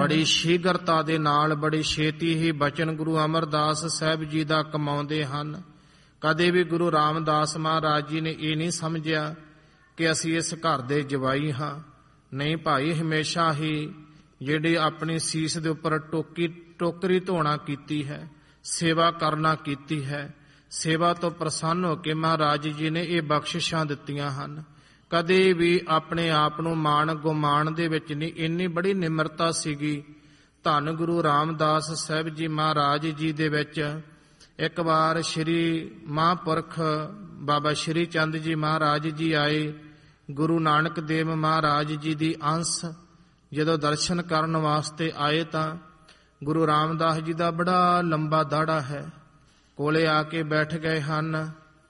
ਬੜੀ ਸ਼ੀਘਰਤਾ ਦੇ ਨਾਲ, ਬੜੀ ਛੇਤੀ ਹੀ ਬਚਨ ਗੁਰੂ ਅਮਰਦਾਸ ਸਾਹਿਬ ਜੀ ਦਾ ਕਮਾਉਂਦੇ ਹਨ। ਕਦੇ ਵੀ ਗੁਰੂ ਰਾਮਦਾਸ ਮਹਾਰਾਜ ਜੀ ਨੇ ਇਹ ਨਹੀਂ ਸਮਝਿਆ ਕਿ ਅਸੀਂ ਇਸ ਘਰ ਦੇ ਜਵਾਈ ਹਾਂ। ਨਹੀਂ ਭਾਈ, ਹਮੇਸ਼ਾ ਹੀ ਜਿਹੜੀ ਆਪਣੀ ਸੀਸ ਦੇ ਉੱਪਰ ਟੋਕਰੀ ਧੋਣਾ ਕੀਤੀ ਹੈ, ਸੇਵਾ ਕਰਨਾ ਕੀਤੀ ਹੈ, ਸੇਵਾ ਤੋਂ ਪ੍ਰਸੰਨ ਹੋ ਕੇ ਮਹਾਰਾਜ ਜੀ ਨੇ ਇਹ ਬਖਸ਼ਿਸ਼ਾਂ ਦਿੱਤੀਆਂ ਹਨ। ਕਦੇ ਵੀ ਆਪਣੇ ਆਪ ਨੂੰ ਮਾਣ ਗੁਮਾਨ ਦੇ ਵਿੱਚ ਨਹੀਂ, ਇੰਨੀ ਬੜੀ ਨਿਮਰਤਾ ਸੀਗੀ। ਧੰਨ ਗੁਰੂ ਰਾਮਦਾਸ ਸਾਹਿਬ ਜੀ ਮਹਾਰਾਜ ਜੀ ਦੇ ਵਿੱਚ ਇੱਕ ਵਾਰ ਸ਼੍ਰੀ ਮਹਾਂਪੁਰਖ ਬਾਬਾ ਸ਼੍ਰੀ ਚੰਦ ਜੀ ਮਹਾਰਾਜ ਜੀ ਆਏ। ਗੁਰੂ ਨਾਨਕ ਦੇਵ ਮਹਾਰਾਜ ਜੀ ਦੀ ਅੰਸ਼ ਜਦੋਂ ਦਰਸ਼ਨ ਕਰਨ ਵਾਸਤੇ ਆਏ ਤਾਂ ਗੁਰੂ ਰਾਮਦਾਸ ਜੀ ਦਾ ਬੜਾ ਲੰਬਾ ਦਾੜਾ ਹੈ, ਕੋਲੇ ਆ ਕੇ ਬੈਠ ਗਏ ਹਨ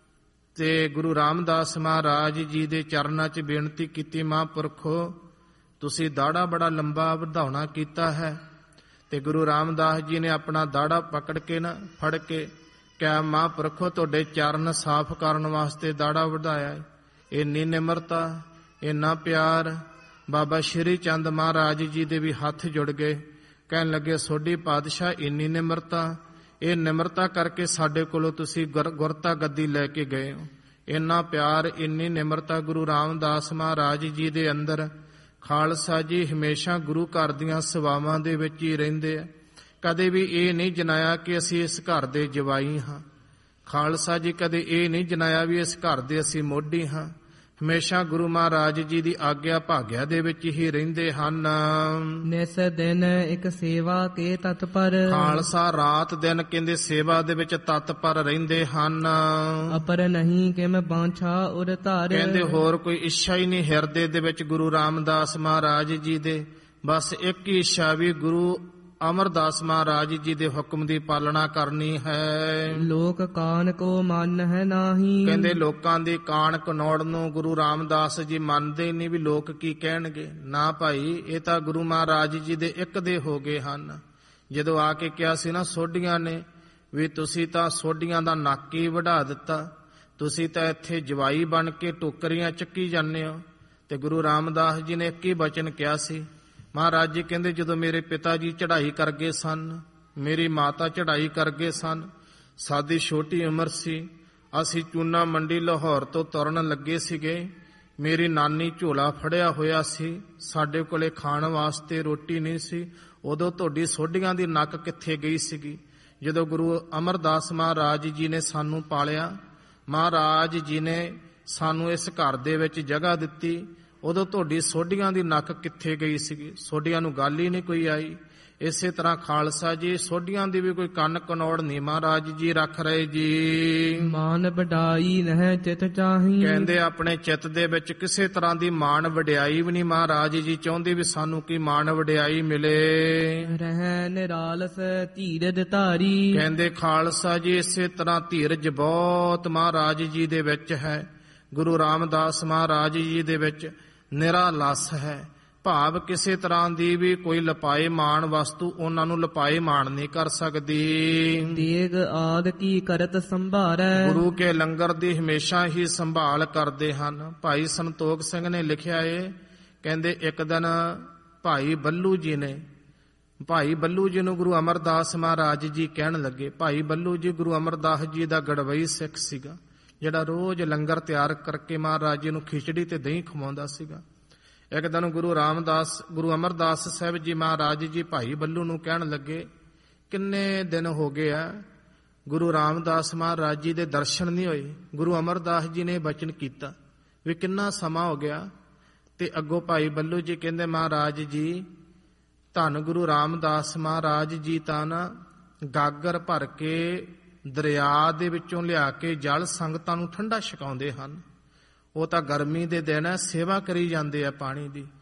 ਤੇ ਗੁਰੂ ਰਾਮਦਾਸ ਮਹਾਰਾਜ ਜੀ ਦੇ ਚਰਨਾਂ 'ਚ ਬੇਨਤੀ ਕੀਤੀ, ਮਹਾਂਪੁਰਖੋ ਤੁਸੀਂ ਦਾੜਾ ਬੜਾ ਲੰਬਾ ਵਧਾਉਣਾ ਕੀਤਾ ਹੈ। ਤੇ ਗੁਰੂ ਰਾਮਦਾਸ ਜੀ ਨੇ ਆਪਣਾ ਦਾੜਾ ਪਕੜ ਕੇ ਫੜ ਕੇ ਕਿਹਾ, ਮਹਾਂਪੁਰਖੋ ਤੁਹਾਡੇ ਚਰਨ ਸਾਫ਼ ਕਰਨ ਵਾਸਤੇ ਦਾੜਾ ਵਧਾਇਆ। ਇੰਨੀ ਨਿਮਰਤਾ, ਇੰਨਾ ਪਿਆਰ। ਬਾਬਾ ਸ਼੍ਰੀ ਚੰਦ ਮਹਾਰਾਜ ਜੀ ਦੇ ਵੀ ਹੱਥ ਜੁੜ ਗਏ, ਕਹਿਣ ਲੱਗੇ ਸੋਢੀ ਪਾਤਸ਼ਾਹ ਇੰਨੀ ਨਿਮਰਤਾ, ਇਹ ਨਿਮਰਤਾ ਕਰਕੇ ਸਾਡੇ ਕੋਲੋਂ ਤੁਸੀਂ ਗੁਰਤਾ ਗੱਦੀ ਲੈ ਕੇ ਗਏ ਹੋ। ਇੰਨਾ ਪਿਆਰ, ਇੰਨੀ ਨਿਮਰਤਾ ਗੁਰੂ ਰਾਮਦਾਸ ਮਹਾਰਾਜ ਜੀ ਦੇ ਅੰਦਰ। ਖਾਲਸਾ ਜੀ ਹਮੇਸ਼ਾ ਗੁਰੂ ਘਰ ਦੀਆਂ ਸੇਵਾਵਾਂ ਦੇ ਵਿੱਚ ਹੀ ਰਹਿੰਦੇ ਆ। ਕਦੇ ਵੀ ਇਹ ਨਹੀਂ ਜਨਾਇਆ ਕਿ ਅਸੀਂ ਇਸ ਘਰ ਦੇ ਜਵਾਈ ਹਾਂ। ਖਾਲਸਾ ਜੀ ਕਦੇ ਇਹ ਨਹੀਂ ਜਨਾਇਆ ਵੀ ਇਸ ਘਰ ਦੇ ਅਸੀਂ ਮੋਢੀ ਹਾਂ। ਹਮੇਸ਼ਾ ਗੁਰੂ ਮਹਾਰਾਜ ਜੀ ਦੀ ਆਗਿਆ ਭਾਗਿਆ ਦੇ ਵਿੱਚ ਹੀ ਰਹਿੰਦੇ ਹਨ। ਨਿਸ ਦਿਨ ਇੱਕ ਸੇਵਾ ਕੇ ਤਤਪਰ, ਖਾਲਸਾ ਰਾਤ ਦਿਨ ਕਹਿੰਦੇ ਸੇਵਾ ਦੇ ਵਿੱਚ ਤਤਪਰ ਰਹਿੰਦੇ ਹਨ। ਅਪਰ ਨਹੀਂ ਕਿਮ ਬਾਂਛਾ ਉਰ ਧਾਰ, ਕਹਿੰਦੇ ਹੋਰ ਕੋਈ ਇੱਛਾ ਹੀ ਨਹੀਂ ਹਿਰਦੇ ਦੇ ਵਿੱਚ ਗੁਰੂ ਰਾਮਦਾਸ ਮਹਾਰਾਜ ਜੀ ਦੇ। ਬਸ ਇੱਕ ਹੀ ਇੱਛਾ ਵੀ ਗੁਰੂ ਅਮਰਦਾਸ ਮਹਾਰਾਜ ਜੀ ਦੇ ਹੁਕਮ ਦੀ ਪਾਲਣਾ ਕਰਨੀ ਹੈ। ਲੋਕ ਕਾਨ ਕੋ ਮਨ ਹੈ ਨਾਹੀ, ਕਹਿੰਦੇ ਲੋਕਾਂ ਦੀ ਕਾਣ ਕਨੌੜ ਨੂੰ ਗੁਰੂ ਰਾਮਦਾਸ ਜੀ ਮੰਨਦੇ ਨਹੀਂ ਵੀ ਲੋਕ ਕੀ ਕਹਿਣਗੇ। ਨਾ ਭਾਈ, ਇਹ ਤਾਂ ਗੁਰੂ ਮਹਾਰਾਜ ਜੀ ਦੇ ਇੱਕ ਦੇ ਹੋ ਗਏ ਹਨ। ਜਦੋਂ ਆ ਕੇ ਕਿਹਾ ਸੀ ਨਾ ਸੋਢੀਆਂ ਨੇ ਵੀ ਤੁਸੀਂ ਤਾਂ ਸੋਢੀਆਂ ਦਾ ਨੱਕ ਹੀ ਵਢਾ ਦਿੱਤਾ, ਤੁਸੀਂ ਤਾਂ ਇੱਥੇ ਜਵਾਈ ਬਣ ਕੇ ਟੋਕਰੀਆਂ ਚੱਕੀ ਜਾਂਦੇ ਹੋ। ਤੇ ਗੁਰੂ ਰਾਮਦਾਸ ਜੀ ਨੇ ਇੱਕ ਹੀ ਬਚਨ ਕਿਹਾ ਸੀ। ਮਹਾਰਾਜ ਜੀ ਕਹਿੰਦੇ ਜਦੋਂ ਮੇਰੇ ਪਿਤਾ ਜੀ ਚੜ੍ਹਾਈ ਕਰ ਗਏ ਸਨ, ਮੇਰੀ ਮਾਤਾ ਚੜ੍ਹਾਈ ਕਰ ਗਏ ਸਨ, ਸਾਡੀ ਛੋਟੀ ਉਮਰ ਸੀ, ਅਸੀਂ ਚੂਨਾ ਮੰਡੀ ਲਾਹੌਰ ਤੋਂ ਤੁਰਨ ਲੱਗੇ ਸੀਗੇ। ਮੇਰੀ ਨਾਨੀ ਝੋਲਾ ਫੜਿਆ ਹੋਇਆ ਸੀ, ਸਾਡੇ ਕੋਲੇ ਖਾਣ ਵਾਸਤੇ ਰੋਟੀ ਨਹੀਂ ਸੀ। ਉਦੋਂ ਤੁਹਾਡੀ ਸੋਢੀਆਂ ਦੀ ਨੱਕ ਕਿੱਥੇ ਗਈ ਸੀਗੀ। ਜਦੋਂ ਗੁਰੂ ਅਮਰਦਾਸ ਮਹਾਰਾਜ ਜੀ ਨੇ ਸਾਨੂੰ ਪਾਲਿਆ, ਮਹਾਰਾਜ ਜੀ ਨੇ ਸਾਨੂੰ ਇਸ ਘਰ ਦੇ ਵਿੱਚ ਜਗ੍ਹਾ ਦਿੱਤੀ, ਉਦੋਂ ਤੁਹਾਡੀ ਸੋਢੀਆਂ ਦੀ ਨੱਕ ਕਿੱਥੇ ਗਈ ਸੀਗੀ। ਸੋਢੀਆਂ ਨੂੰ ਗੱਲ ਹੀ ਨਹੀਂ ਕੋਈ ਆਈ। ਇਸੇ ਤਰ੍ਹਾਂ ਖਾਲਸਾ ਜੀ ਸੋਢੀਆਂ ਦੀ ਵੀ ਕੋਈ ਕੰਨ ਕਨੌੜ ਨਹੀਂ ਮਹਾਰਾਜ ਜੀ ਰੱਖ ਰਹੇ ਜੀ। ਮਾਨ ਵਡਾਈ ਨਹਿ ਚਿਤ ਚਾਹੀ, ਕਹਿੰਦੇ ਆਪਣੇ ਚਿੱਤ ਦੇ ਵਿੱਚ ਕਿਸੇ ਤਰ੍ਹਾਂ ਦੀ ਮਾਣ ਵਡਿਆਈ ਵੀ ਨਹੀਂ ਮਹਾਰਾਜ ਜੀ ਚਾਹੁੰਦੇ ਵੀ ਸਾਨੂੰ ਕੀ ਮਾਣ ਵਡਿਆਈ ਮਿਲੇ। ਰਹਿ ਨਿਰਾਲਸ ਧੀਰਜ ਧਾਰੀ, ਕਹਿੰਦੇ ਖਾਲਸਾ ਜੀ ਇਸੇ ਤਰ੍ਹਾਂ ਧੀਰਜ ਬਹੁਤ ਮਹਾਰਾਜ ਜੀ ਦੇ ਵਿੱਚ ਹੈ। ਗੁਰੂ ਰਾਮਦਾਸ ਮਹਾਰਾਜ ਜੀ ਦੇ ਵਿੱਚ ਨਿਰਾਲਸ ਹੈ, ਭਾਵ ਕਿਸੇ ਤਰ੍ਹਾਂ ਦੀ ਵੀ ਕੋਈ ਲਪਾਏ ਮਾਣ ਵਸਤੂ ਉਹਨਾਂ ਨੂੰ ਲਪਾਏ ਮਾਣ ਨਹੀਂ ਕਰ ਸਕਦੀ। ਤੇਗ ਆਦ ਕੀ ਕਰਤ ਸੰਭਾਰੈ, ਗੁਰੂ ਕੇ ਲੰਗਰ ਦੀ ਹਮੇਸ਼ਾ ਹੀ ਸੰਭਾਲ ਕਰਦੇ ਹਨ। ਭਾਈ ਸੰਤੋਖ ਸਿੰਘ ਨੇ ਲਿਖਿਆ ਏ, ਕਹਿੰਦੇ ਇੱਕ ਦਿਨ ਭਾਈ ਬੱਲੂ ਜੀ ਨੂੰ ਗੁਰੂ ਅਮਰਦਾਸ ਮਹਾਰਾਜ ਜੀ ਕਹਿਣ ਲੱਗੇ। ਭਾਈ ਬੱਲੂ ਜੀ ਗੁਰੂ ਅਮਰਦਾਸ ਜੀ ਦਾ ਗੜਵਈ ਸਿੱਖ ਸੀਗਾ, ਜਿਹੜਾ ਰੋਜ਼ ਲੰਗਰ ਤਿਆਰ ਕਰਕੇ ਮਹਾਰਾਜ ਜੀ ਨੂੰ ਖਿਚੜੀ ਤੇ ਦਹੀਂ ਖਵਾਉਂਦਾ ਸੀਗਾ। ਇੱਕ ਦਿਨ ਗੁਰੂ ਅਮਰਦਾਸ ਸਾਹਿਬ ਜੀ ਮਹਾਰਾਜ ਜੀ ਭਾਈ ਬੱਲੂ ਨੂੰ ਕਹਿਣ ਲੱਗੇ, ਕਿੰਨੇ ਦਿਨ ਹੋ ਗਏ ਆ ਗੁਰੂ ਰਾਮਦਾਸ ਮਹਾਰਾਜ ਜੀ ਦੇ ਦਰਸ਼ਨ ਨਹੀਂ ਹੋਏ। ਗੁਰੂ ਅਮਰਦਾਸ ਜੀ ਨੇ ਬਚਨ ਕੀਤਾ ਵੀ ਕਿੰਨਾ ਸਮਾਂ ਹੋ ਗਿਆ। ਤੇ ਅੱਗੋਂ ਭਾਈ ਬੱਲੂ ਜੀ ਕਹਿੰਦੇ, ਮਹਾਰਾਜ ਜੀ ਧੰਨ ਗੁਰੂ ਰਾਮਦਾਸ ਮਹਾਰਾਜ ਜੀ ਤਾਂ ਨਾ ਗਾਗਰ ਭਰ ਕੇ ਦਰਿਆ ਦੇ ਵਿੱਚੋਂ ਲਿਆ ਕੇ ਜਲ ਸੰਗਤਾਂ ਨੂੰ ਠੰਡਾ ਛਕਾਉਂਦੇ ਹਨ। ਉਹ ਤਾਂ ਗਰਮੀ ਦੇ ਦਿਨ ਸੇਵਾ ਕਰੀ ਜਾਂਦੇ ਆ ਪਾਣੀ ਦੀ।